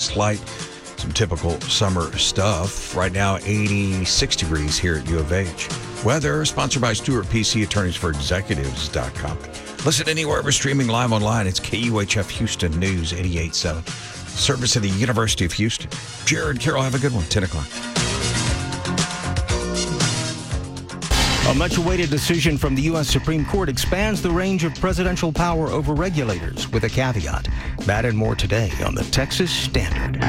slight, some typical summer stuff. Right now, 86 degrees here at U of H. Weather sponsored by Stewart PC, attorneysforexecutives.com. Listen anywhere we're streaming live online. It's KUHF Houston News 88.7. Service of the University of Houston. Jared, Carol, have a good one. 10 o'clock. A much-awaited decision from the U.S. Supreme Court expands the range of presidential power over regulators with a caveat. That and more today on the Texas Standard.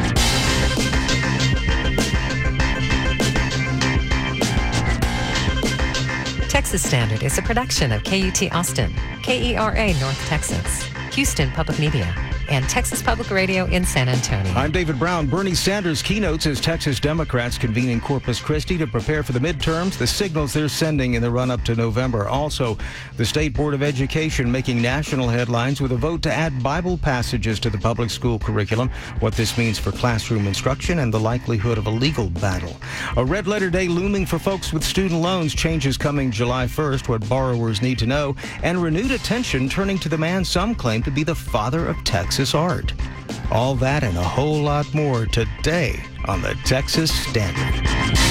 Texas Standard is a production of KUT Austin, KERA North Texas, Houston Public Media, and Texas Public Radio in San Antonio. I'm David Brown. Bernie Sanders keynotes as Texas Democrats convene in Corpus Christi to prepare for the midterms, the signals they're sending in the run-up to November. Also, the State Board of Education making national headlines with a vote to add Bible passages to the public school curriculum, what this means for classroom instruction, and the likelihood of a legal battle. A red letter day looming for folks with student loans, changes coming July 1st, what borrowers need to know, and renewed attention turning to the man some claim to be the father of Texas art. All that and a whole lot more today on the Texas Standard.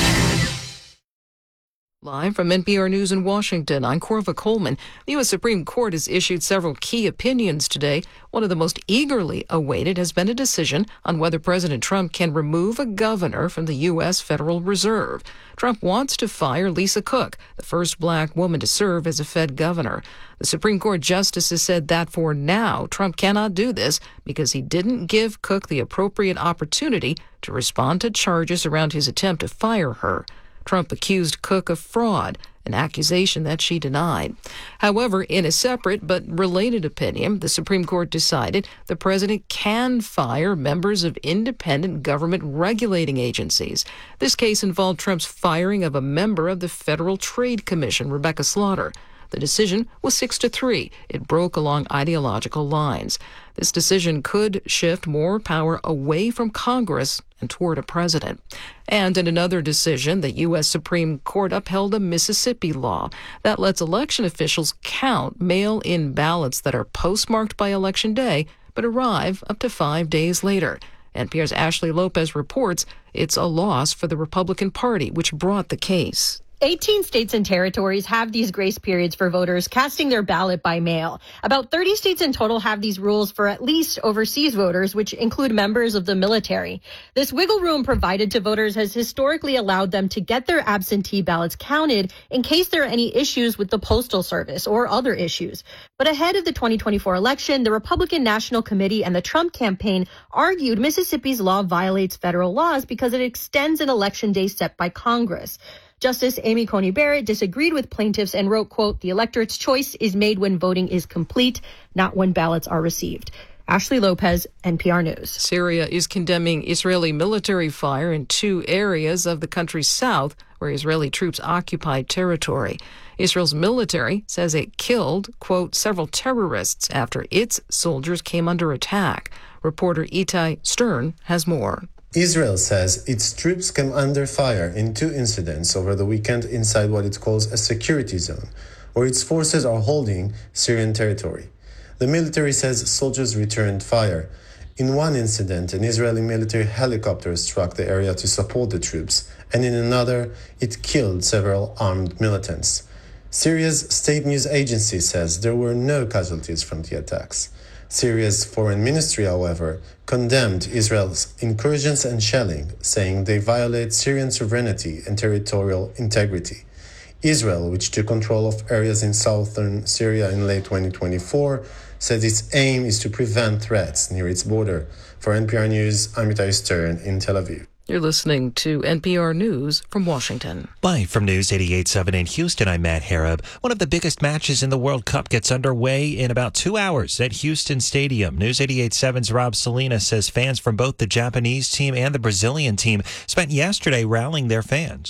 Live from NPR News in Washington, I'm Corva Coleman. The U.S. Supreme Court has issued several key opinions today. One of the most eagerly awaited has been a decision on whether President Trump can remove a governor from the U.S. Federal Reserve. Trump wants to fire Lisa Cook, the first black woman to serve as a Fed governor. The Supreme Court justices said that for now, Trump cannot do this because he didn't give Cook the appropriate opportunity to respond to charges around his attempt to fire her. Trump accused Cook of fraud, an accusation that she denied. However, in a separate but related opinion, the Supreme Court decided the president can fire members of independent government regulating agencies. This case involved Trump's firing of a member of the Federal Trade Commission, Rebecca Slaughter. The decision was 6-3. It broke along ideological lines. This decision could shift more power away from Congress and toward a president. And in another decision, the U.S. Supreme Court upheld a Mississippi law that lets election officials count mail-in ballots that are postmarked by Election Day but arrive up to 5 days later. NPR's Ashley Lopez reports it's a loss for the Republican Party, which brought the case. 18 states and territories have these grace periods for voters casting their ballot by mail. About 30 states in total have these rules for at least overseas voters, which include members of the military. This wiggle room provided to voters has historically allowed them to get their absentee ballots counted in case there are any issues with the Postal Service or other issues. But ahead of the 2024 election, the Republican National Committee and the Trump campaign argued Mississippi's law violates federal laws because it extends an election day set by Congress. Justice Amy Coney Barrett disagreed with plaintiffs and wrote, quote, "The electorate's choice is made when voting is complete, not when ballots are received." Ashley Lopez, NPR News. Syria is condemning Israeli military fire in 2 areas of the country's south where Israeli troops occupied territory. Israel's military says it killed, quote, several terrorists after its soldiers came under attack. Reporter Itai Stern has more. Israel says its troops came under fire in 2 incidents over the weekend inside what it calls a security zone, where its forces are holding Syrian territory. The military says soldiers returned fire. In one incident, an Israeli military helicopter struck the area to support the troops, and in another, it killed several armed militants. Syria's state news agency says there were no casualties from the attacks. Syria's foreign ministry, however, condemned Israel's incursions and shelling, saying they violate Syrian sovereignty and territorial integrity. Israel, which took control of areas in southern Syria in late 2024, said its aim is to prevent threats near its border. For NPR News, I'm Itai Stern in Tel Aviv. You're listening to NPR News from Washington. Live from News 88.7 in Houston, I'm Matt Harab. One of the biggest matches in the World Cup gets underway in about 2 hours at Houston Stadium. News 88.7's Rob Salinas says fans from both the Japanese team and the Brazilian team spent yesterday rallying their fans.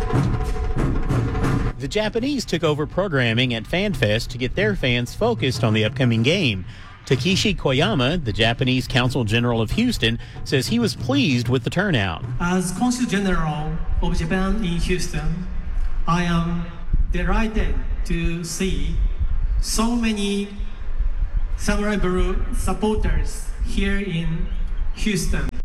The Japanese took over programming at FanFest to get their fans focused on the upcoming game. Takeshi Koyama, the Japanese Consul General of Houston, says he was pleased with the turnout. As Consul General of Japan in Houston, I am delighted to see so many Samurai Blue supporters here in Houston.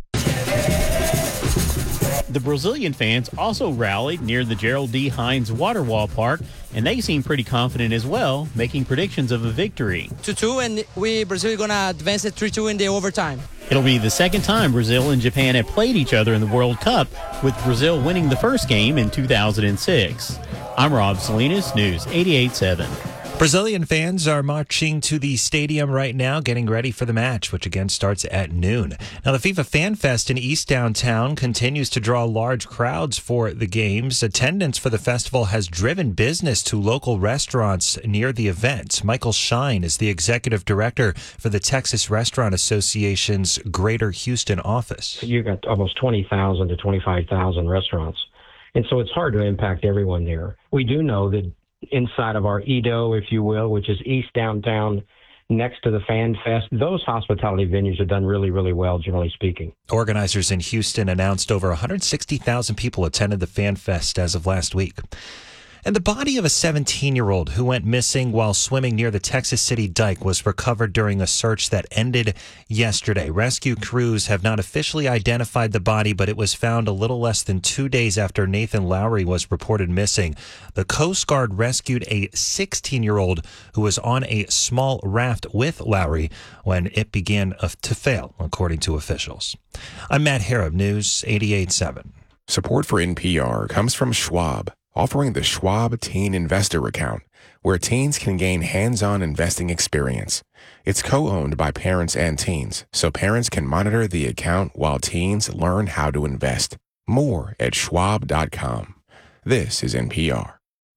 The Brazilian fans also rallied near the Gerald D. Hines Waterwall Park, and they seem pretty confident as well, making predictions of a victory. 2-2, and Brazil going to advance it 3-2 in the overtime. It'll be the second time Brazil and Japan have played each other in the World Cup, with Brazil winning the first game in 2006. I'm Rob Salinas, News 88.7. Brazilian fans are marching to the stadium right now, getting ready for the match, which again starts at noon. Now, the FIFA Fan Fest in East Downtown continues to draw large crowds for the games. Attendance for the festival has driven business to local restaurants near the event. Michael Shine is the executive director for the Texas Restaurant Association's Greater Houston office. You've got almost 20,000 to 25,000 restaurants, and so it's hard to impact everyone there. We do know that inside of our Edo, if you will, which is East Downtown, next to the Fan Fest, those hospitality venues have done really, really well, generally speaking. Organizers in Houston announced over 160,000 people attended the Fan Fest as of last week. And the body of a 17-year-old who went missing while swimming near the Texas City Dike was recovered during a search that ended yesterday. Rescue crews have not officially identified the body, but it was found a little less than 2 days after Nathan Lowry was reported missing. The Coast Guard rescued a 16-year-old who was on a small raft with Lowry when it began to fail, according to officials. I'm Matt Harrop, News 88.7. Support for NPR comes from Schwab, offering the Schwab Teen Investor Account, where teens can gain hands-on investing experience. It's co-owned by parents and teens, so parents can monitor the account while teens learn how to invest. More at schwab.com. This is NPR.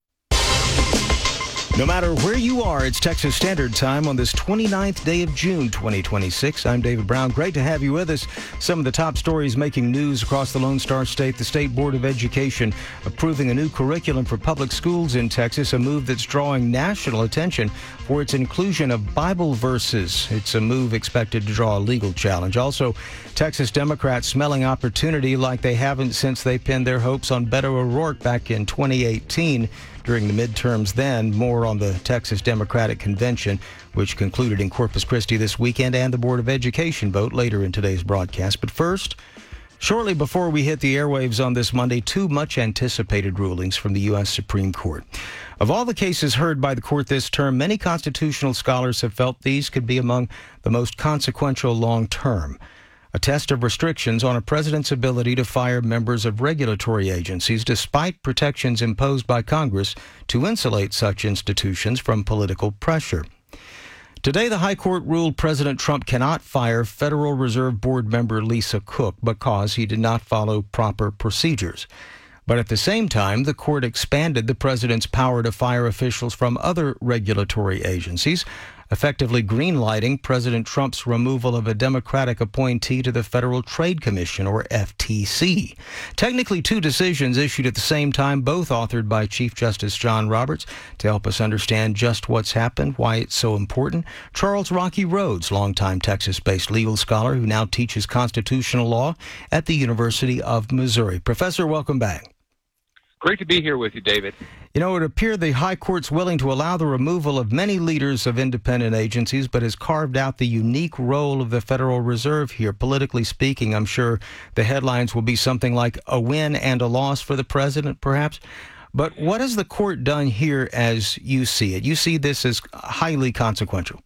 No matter where you are, it's Texas Standard Time on this 29th day of June, 2026. I'm David Brown. Great to have you with us. Some of the top stories making news across the Lone Star State. The State Board of Education approving a new curriculum for public schools in Texas, a move that's drawing national attention for its inclusion of Bible verses. It's a move expected to draw a legal challenge. Also, Texas Democrats smelling opportunity like they haven't since they pinned their hopes on Beto O'Rourke back in 2018. During the midterms then. More on the Texas Democratic Convention, which concluded in Corpus Christi this weekend, and the Board of Education vote later in today's broadcast. But first, shortly before we hit the airwaves on this Monday, two much-anticipated rulings from the U.S. Supreme Court. Of all the cases heard by the court this term, many constitutional scholars have felt these could be among the most consequential long-term. A test of restrictions on a president's ability to fire members of regulatory agencies despite protections imposed by Congress to insulate such institutions from political pressure. Today, the High Court ruled President Trump cannot fire Federal Reserve Board member Lisa Cook because he did not follow proper procedures. But at the same time, the court expanded the president's power to fire officials from other regulatory agencies, effectively greenlighting President Trump's removal of a Democratic appointee to the Federal Trade Commission, or FTC. Technically, two decisions issued at the same time, both authored by Chief Justice John Roberts. To help us understand just what's happened, why it's so important, Charles Rocky Rhodes, longtime Texas-based legal scholar who now teaches constitutional law at the University of Missouri. Professor, welcome back. Great to be here with you, David. You know, it appeared the High Court's willing to allow the removal of many leaders of independent agencies, but has carved out the unique role of the Federal Reserve here. Politically speaking, I'm sure the headlines will be something like a win and a loss for the president, perhaps. But what has the court done here as you see it? You see this as highly consequential.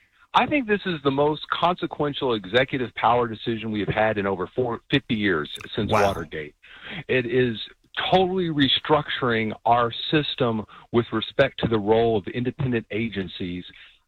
I think this is the most consequential executive power decision we have had in over 50 years since Watergate. It is totally restructuring our system with respect to the role of independent agencies.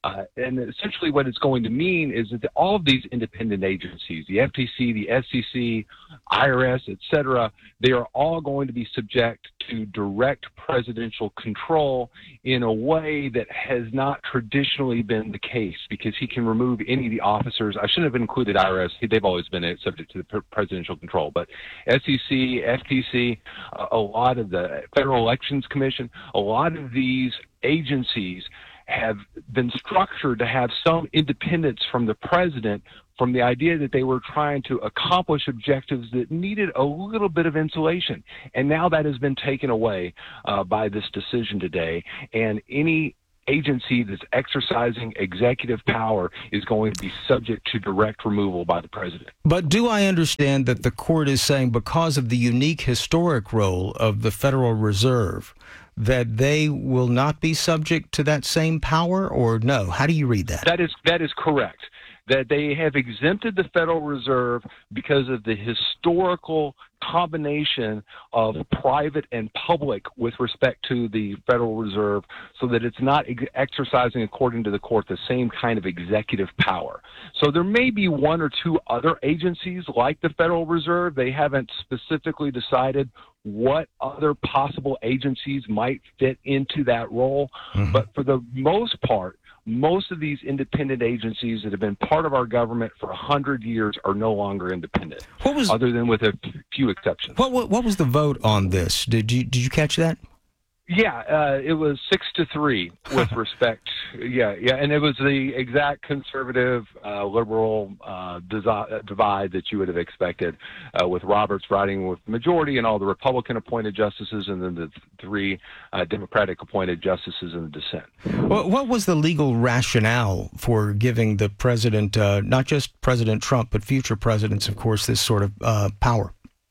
And essentially what it's going to mean is that all of these independent agencies, the FTC, the SEC, IRS, et cetera, they are all going to be subject to direct presidential control in a way that has not traditionally been the case, because he can remove any of the officers. I shouldn't have included IRS. They've always been subject to the presidential control. But SEC, FTC, a lot of the Federal Elections Commission, a lot of these agencies have been structured to have some independence from the president, from the idea that they were trying to accomplish objectives that needed a little bit of insulation. And now that has been taken away by this decision today. And any agency that's exercising executive power is going to be subject to direct removal by the president. But do I understand that the court is saying because of the unique historic role of the Federal Reserve that they will not be subject to that same power, or no? How do you read that? That is correct. That they have exempted the Federal Reserve because of the historical combination of private and public with respect to the Federal Reserve, so that it's not exercising, according to the court, the same kind of executive power. So there may be one or two other agencies like the Federal Reserve. They haven't specifically decided what other possible agencies might fit into that role. Mm-hmm. But for the most part, most of these independent agencies that have been part of our government for 100 years are no longer independent, other than with a few exceptions. What was the vote on this? Did you catch that? Yeah, it was 6-3 with respect. Yeah, and it was the exact conservative liberal divide that you would have expected, with Roberts riding with the majority and all the Republican appointed justices, and then the 3 Democratic appointed justices in the dissent. Well, what was the legal rationale for giving the president, not just President Trump, but future presidents, of course, this sort of power?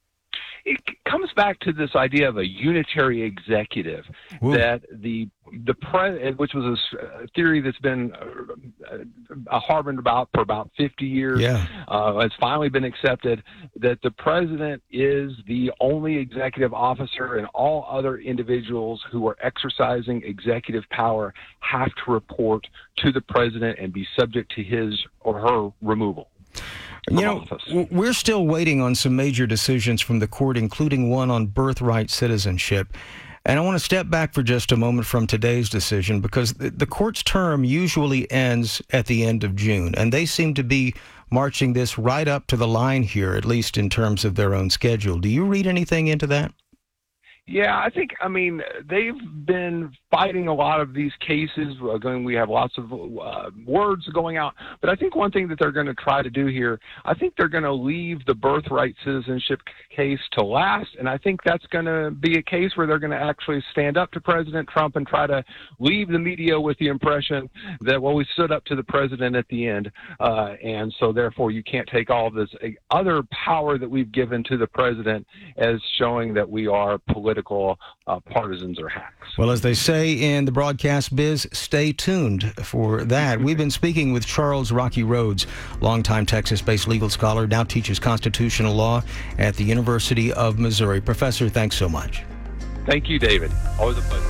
It comes back to this idea of a unitary executive. Ooh. That which was a theory that's been harbored about for about 50 years. Yeah. Has finally been accepted, that the president is the only executive officer, and all other individuals who are exercising executive power have to report to the president and be subject to his or her removal. You know, we're still waiting on some major decisions from the court, including one on birthright citizenship. And I want to step back for just a moment from today's decision, because the court's term usually ends at the end of June, and they seem to be marching this right up to the line here, at least in terms of their own schedule. Do you read anything into that? Yeah, I mean, they've been fighting a lot of these cases. We have lots of words going out. But I think one thing that they're going to try to do here, I think they're going to leave the birthright citizenship case to last. And I think that's going to be a case where they're going to actually stand up to President Trump and try to leave the media with the impression that, well, we stood up to the president at the end. And so, therefore, you can't take all of this other power that we've given to the president as showing that we are political partisans or hacks. Well, as they say in the broadcast biz, stay tuned for that. We've been speaking with Charles Rocky Rhodes, longtime Texas-based legal scholar, now teaches constitutional law at the University of Missouri. Professor, thanks so much. Thank you, David. Always a pleasure.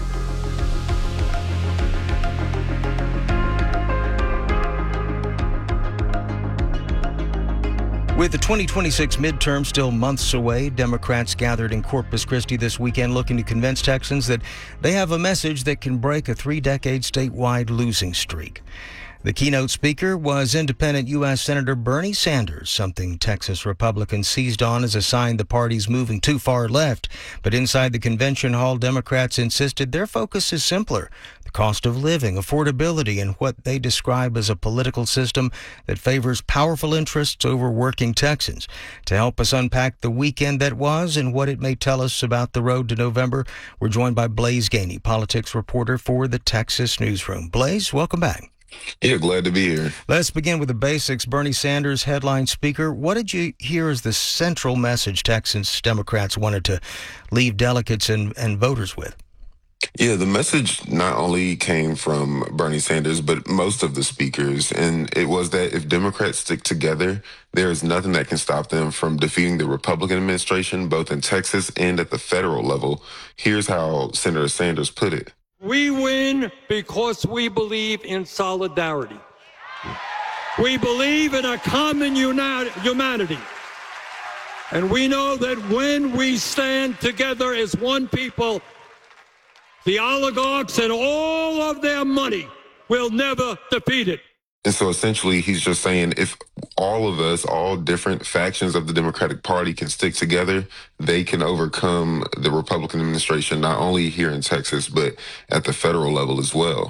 With the 2026 midterm still months away, Democrats gathered in Corpus Christi this weekend looking to convince Texans that they have a message that can break a 3-decade statewide losing streak. The keynote speaker was independent U.S. Senator Bernie Sanders, something Texas Republicans seized on as a sign the party's moving too far left. But inside the convention hall, Democrats insisted their focus is simpler: the cost of living, affordability, and what they describe as a political system that favors powerful interests over working Texans. To help us unpack the weekend that was and what it may tell us about the road to November, we're joined by Blaise Gainey, politics reporter for the Texas Newsroom. Blaise, welcome back. Yeah, glad to be here. Let's begin with the basics. Bernie Sanders, headline speaker. What did you hear as the central message Texas Democrats wanted to leave delegates and voters with? Yeah, the message not only came from Bernie Sanders, but most of the speakers. And it was that if Democrats stick together, there is nothing that can stop them from defeating the Republican administration, both in Texas and at the federal level. Here's how Senator Sanders put it. We win because we believe in solidarity. We believe in a common humanity. And we know that when we stand together as one people, the oligarchs and all of their money will never defeat it. And so essentially he's just saying if all of us, all different factions of the Democratic Party can stick together, they can overcome the Republican administration, not only here in Texas, but at the federal level as well.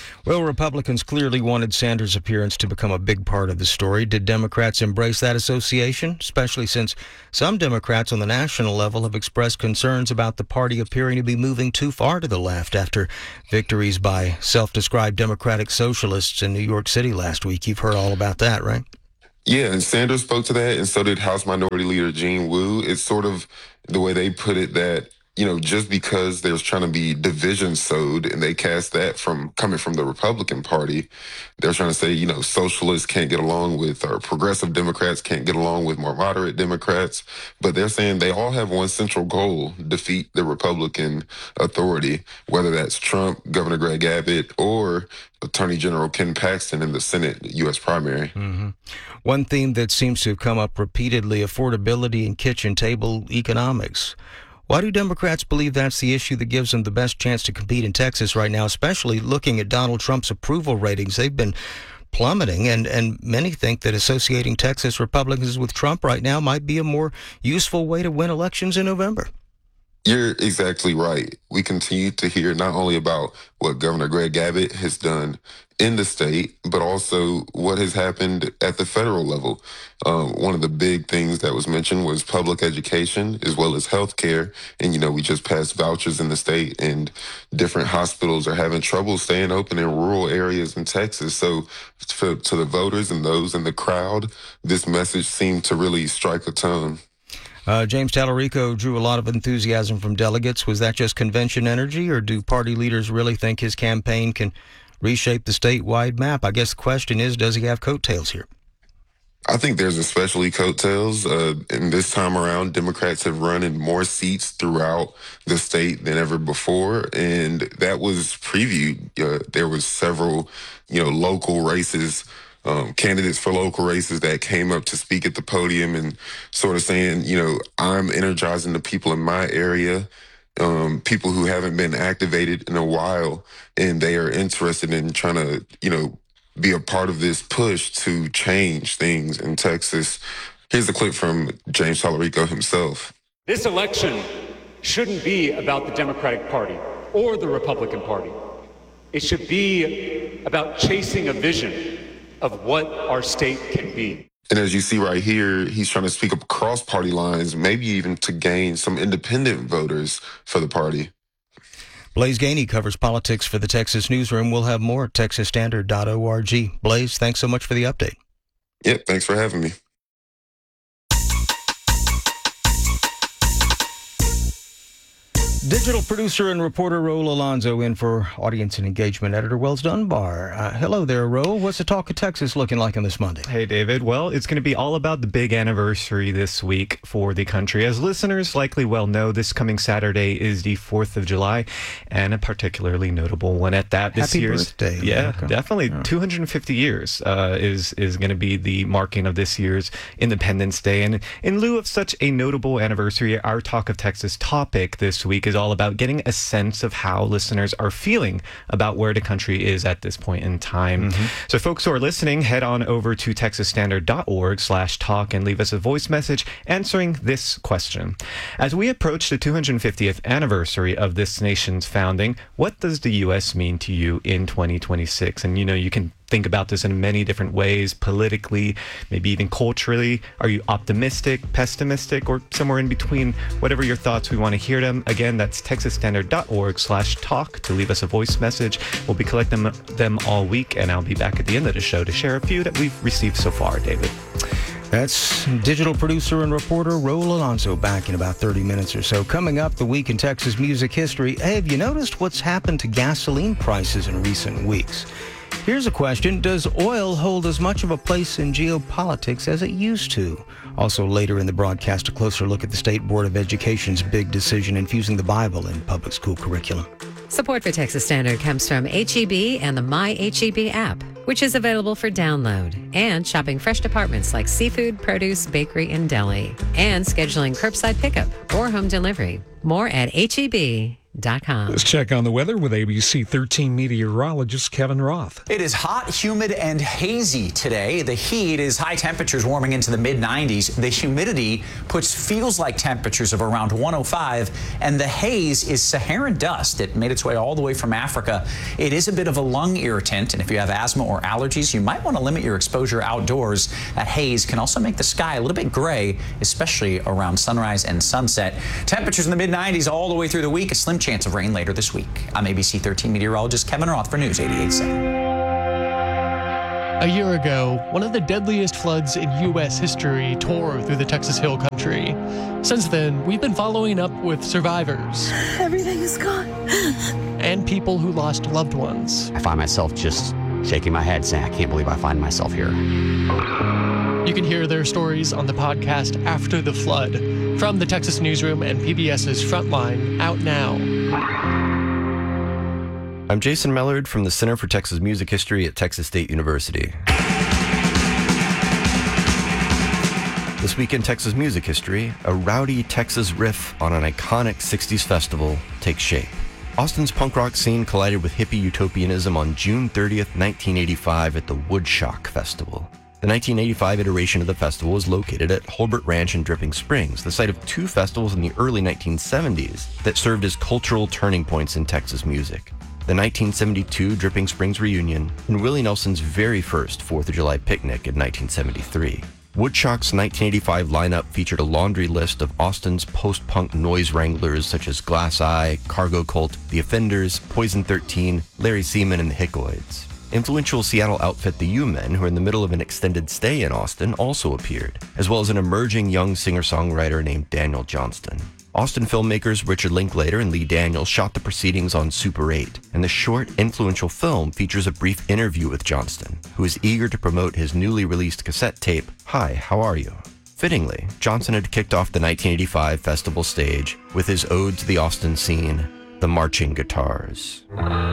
Well, Republicans clearly wanted Sanders' appearance to become a big part of the story. Did Democrats embrace that association, especially since some Democrats on the national level have expressed concerns about the party appearing to be moving too far to the left after victories by self-described Democratic socialists in New York City last week? You've heard all about that, right? Yeah, and Sanders spoke to that, and so did House Minority Leader Jean Wu. It's sort of the way they put it that, just because there's trying to be division sowed and they cast that from coming from the Republican Party, they're trying to say, socialists can't get along with, or progressive Democrats can't get along with more moderate Democrats. But they're saying they all have one central goal: defeat the Republican authority, whether that's Trump, Governor Greg Abbott, or Attorney General Ken Paxton in the Senate U.S. primary. Mm-hmm. One theme that seems to have come up repeatedly: affordability and kitchen table economics. Why do Democrats believe that's the issue that gives them the best chance to compete in Texas right now, especially looking at Donald Trump's approval ratings? They've been plummeting, and many think that associating Texas Republicans with Trump right now might be a more useful way to win elections in November. You're exactly right. We continue to hear not only about what Governor Greg Abbott has done in the state, but also what has happened at the federal level. One of the big things that was mentioned was public education as well as health care. And, we just passed vouchers in the state, and different hospitals are having trouble staying open in rural areas in Texas. So to the voters and those in the crowd, this message seemed to really strike a tone. James Tallarico drew a lot of enthusiasm from delegates. Was that just convention energy, or do party leaders really think his campaign can reshape the statewide map? I guess the question is, does he have coattails here? I think there's especially coattails. And this time around, Democrats have run in more seats throughout the state than ever before. And that was previewed. There was several, local races, candidates for local races that came up to speak at the podium and sort of saying, I'm energizing the people in my area, people who haven't been activated in a while, and they are interested in trying to, be a part of this push to change things in Texas. Here's a clip from James Tallarico himself. This election shouldn't be about the Democratic Party or the Republican Party. It should be about chasing a vision of what our state can be. And as you see right here, he's trying to speak up across party lines, maybe even to gain some independent voters for the party. Blaise Gainey covers politics for the Texas Newsroom. We'll have more at texasstandard.org. Blaise, thanks so much for the update. Yep, thanks for having me. Digital producer and reporter Raul Alonso in for audience and engagement editor Wells Dunbar. Hello there, Raul. What's the talk of Texas looking like on this Monday? Hey, David. Well, it's going to be all about the big anniversary this week for the country. As listeners likely well know, this coming Saturday is the 4th of July, and a particularly notable one at that. This Happy year's birthday, yeah, America. definitely. Yeah. 250 years is going to be the marking of this year's Independence Day. And in lieu of such a notable anniversary, our Talk of Texas topic this week is all about getting a sense of how listeners are feeling about where the country is at this point in time. So folks who are listening, head on over to texasstandard.org/talk and leave us a voice message answering this question. As we approach the 250th anniversary of this nation's founding, what does the U.S. mean to you in 2026? And you can think about this in many different ways, politically, maybe even culturally. Are you optimistic, pessimistic, or somewhere in between? Whatever your thoughts, we want to hear them. Again, that's texasstandard.org/talk to leave us a voice message. We'll be collecting them all week, and I'll be back at the end of the show to share a few that we've received so far, David. That's digital producer and reporter Raul Alonso back in about 30 minutes or so. Coming up, the week in Texas music history. Hey, have you noticed what's happened to gasoline prices in recent weeks? Here's a question. Does oil hold as much of a place in geopolitics as it used to? Also later in the broadcast, a closer look at the State Board of Education's big decision infusing the Bible in public school curriculum. Support for Texas Standard comes from HEB and the My HEB app, which is available for download, and shopping fresh departments like seafood, produce, bakery, and deli, and scheduling curbside pickup or home delivery. More at HEB.com. Let's check on the weather with ABC 13 meteorologist Kevin Roth. It is hot, humid, and hazy today. The heat is high temperatures warming into the mid-90s. The humidity feels like temperatures of around 105, and the haze is Saharan dust. It made its way all the way from Africa. It is a bit of a lung irritant, and if you have asthma or allergies, you might want to limit your exposure outdoors. That haze can also make the sky a little bit gray, especially around sunrise and sunset. Temperatures in the mid-90s all the way through the week. A slim chance of rain later this week. I'm ABC 13 meteorologist Kevin Roth for News 88.7. A year ago, one of the deadliest floods in U.S. history tore through the Texas Hill Country. Since then, we've been following up with survivors. Everything is gone. And people who lost loved ones. I find myself just shaking my head saying, I can't believe I find myself here. You can hear their stories on the podcast After the Flood from the Texas Newsroom and PBS's Frontline, out now. I'm Jason Mellard from the Center for Texas Music History at Texas State University. This week in Texas music history, a rowdy Texas riff on an iconic 60s festival takes shape. Austin's punk rock scene collided with hippie utopianism on June 30th, 1985 at the Woodstock Festival. The 1985 iteration of the festival is located at Holbert Ranch in Dripping Springs, the site of two festivals in the early 1970s that served as cultural turning points in Texas music. The 1972 Dripping Springs reunion and Willie Nelson's very first 4th of July picnic in 1973. Woodstock's 1985 lineup featured a laundry list of Austin's post-punk noise wranglers such as Glass Eye, Cargo Cult, The Offenders, Poison 13, Larry Seaman, and the Hickoids. Influential Seattle outfit The U-Men, who are in the middle of an extended stay in Austin, also appeared, as well as an emerging young singer-songwriter named Daniel Johnston. Austin filmmakers Richard Linklater and Lee Daniels shot the proceedings on Super 8, and the short, influential film features a brief interview with Johnston, who is eager to promote his newly released cassette tape, Hi, How Are You? Fittingly, Johnston had kicked off the 1985 festival stage with his ode to the Austin scene, The Marching Guitars.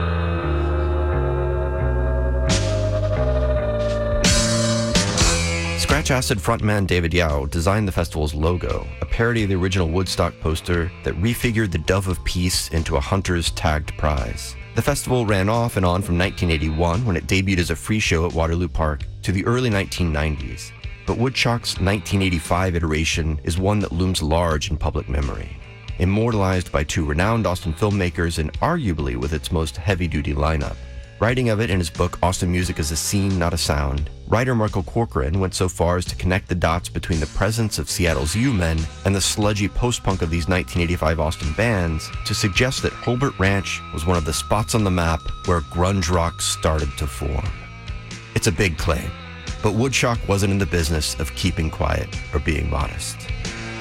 Scratch Acid frontman David Yao designed the festival's logo, a parody of the original Woodstock poster that refigured the Dove of Peace into a hunter's tagged prize. The festival ran off and on from 1981, when it debuted as a free show at Waterloo Park, to the early 1990s. But Woodstock's 1985 iteration is one that looms large in public memory. Immortalized by two renowned Austin filmmakers and arguably with its most heavy-duty lineup. Writing of it in his book, Austin Music is a Scene, Not a Sound, writer Michael Corcoran went so far as to connect the dots between the presence of Seattle's U-Men and the sludgy post-punk of these 1985 Austin bands to suggest that Holbert Ranch was one of the spots on the map where grunge rock started to form. It's a big claim, but Woodstock wasn't in the business of keeping quiet or being modest.